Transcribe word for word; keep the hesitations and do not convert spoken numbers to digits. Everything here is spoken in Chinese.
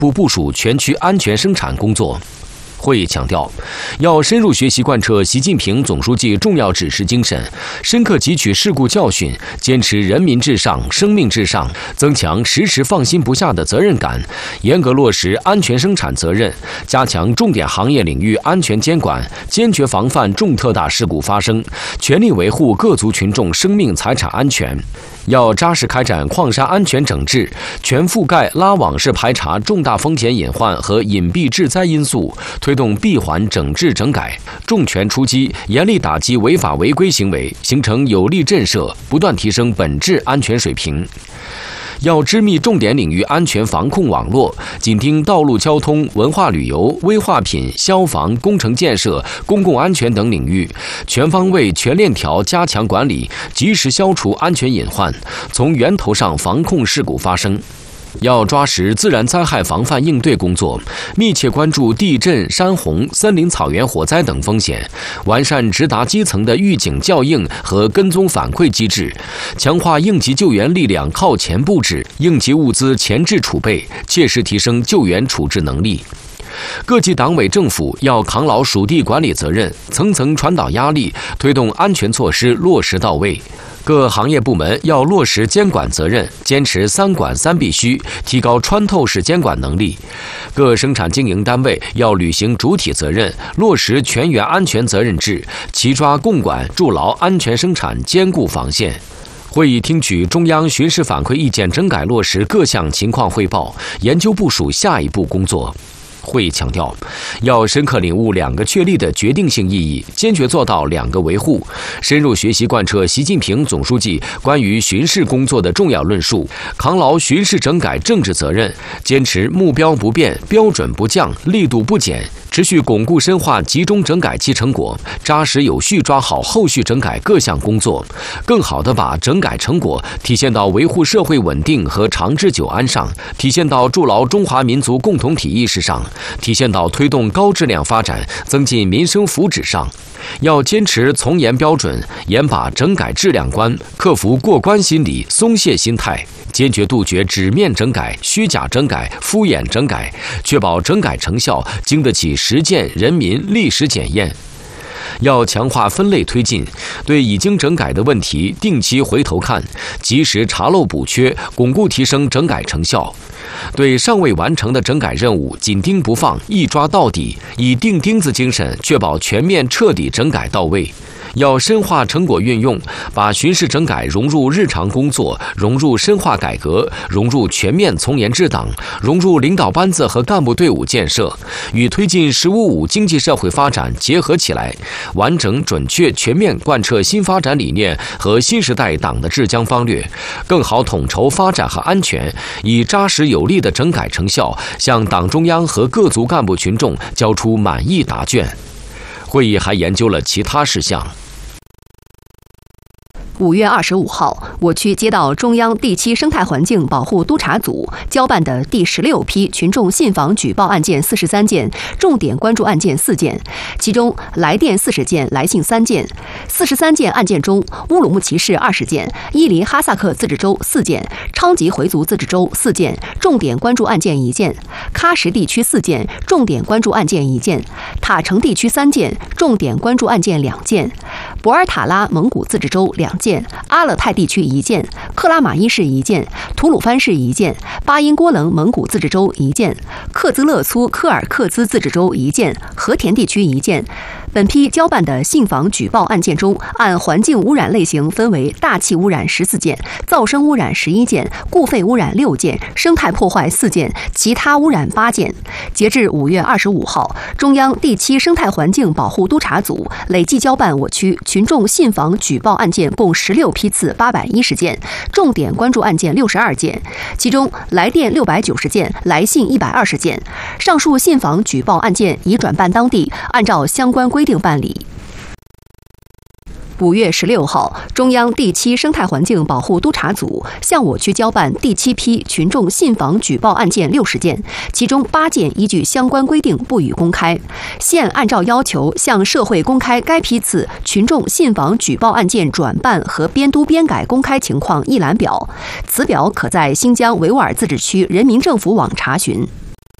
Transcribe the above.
不部署全区安全生产工作。会议强调，要深入学习贯彻习近平总书记重要指示精神，深刻汲取事故教训，坚持人民至上、生命至上，增强时时放心不下的责任感，严格落实安全生产责任，加强重点行业领域安全监管，坚决防范重特大事故发生，全力维护各族群众生命财产安全。要扎实开展矿山安全整治，全覆盖拉网式排查重大风险隐患和隐蔽致灾因素，推动闭环整治整改，重拳出击，严厉打击违法违规行为，形成有力震慑，不断提升本质安全水平。要织密重点领域安全防控网络，紧盯道路交通、文化旅游、危化品、消防、工程建设、公共安全等领域，全方位、全链条加强管理，及时消除安全隐患，从源头上防控事故发生。要抓实自然灾害防范应对工作，密切关注地震、山洪、森林草原火灾等风险，完善直达基层的预警校应和跟踪反馈机制，强化应急救援力量靠前布置、应急物资前置储备，切实提升救援处置能力。各级党委政府要扛牢属地管理责任，层层传导压力，推动安全措施落实到位。各行业部门要落实监管责任，坚持三管三必须，提高穿透式监管能力。各生产经营单位要履行主体责任，落实全员安全责任制，齐抓共管，筑牢安全生产坚固防线。会议听取中央巡视反馈意见，整改落实各项情况汇报，研究部署下一步工作。会议强调，要深刻领悟两个确立的决定性意义，坚决做到两个维护，深入学习贯彻习近平总书记关于巡视工作的重要论述，扛牢巡视整改政治责任，坚持目标不变、标准不降、力度不减，持续巩固深化集中整改其成果，扎实有序抓好后续整改各项工作，更好地把整改成果体现到维护社会稳定和长治久安上，体现到筑牢中华民族共同体意识上，体现到推动高质量发展、增进民生福祉上。要坚持从严标准，严把整改质量关，克服过关心理、松懈心态，坚决杜绝纸面整改、虚假整改、敷衍整改，确保整改成效经得起实践人民历史检验。要强化分类推进，对已经整改的问题定期回头看，及时查漏补缺，巩固提升整改成效。对尚未完成的整改任务紧盯不放，一抓到底，以钉钉子精神确保全面彻底整改到位。要深化成果运用，把巡视整改融入日常工作，融入深化改革，融入全面从严治党，融入领导班子和干部队伍建设，与推进“十五五”经济社会发展结合起来，完整、准确、全面贯彻新发展理念和新时代党的治疆方略，更好统筹发展和安全，以扎实有力的整改成效，向党中央和各族干部群众交出满意答卷。会议还研究了其他事项。 五月二十五号，我区接到中央第七生态环境保护督察组交办的第十六批群众信访举报案件四十三件，重点关注案件四件，其中来电四十件，来信三件。四十三件案件中，乌鲁木齐市二十件，伊犁哈萨克自治州四件，昌吉回族自治州四件，重点关注案件一件；喀什地区四件，重点关注案件一件；塔城地区三件，重点关注案件两件；博尔塔拉蒙古自治州两件。阿勒泰地区一件，克拉玛依市一件，吐鲁番市一件，巴音郭楞蒙古自治州一件，克孜勒苏柯尔克孜自治州一件，和田地区一件。本批交办的信访举报案件中，按环境污染类型分为大气污染十四件，噪声污染十一件，固废污染六件，生态破坏四件，其他污染八件。截至五月二十五号，中央第七生态环境保护督察组累计交办我区群众信访举报案件共十六批次八百一十件，重点关注案件六十二件，其中来电六百九十件，来信一百二十件。上述信访举报案件已转办当地，按照相关规定办理。五月十六号，中央第七生态环境保护督察组向我区交办第七批群众信访举报案件六十件，其中八件依据相关规定不予公开。现按照要求向社会公开该批次群众信访举报案件转办和编督编改公开情况一览表，此表可在新疆维吾尔自治区人民政府网查询。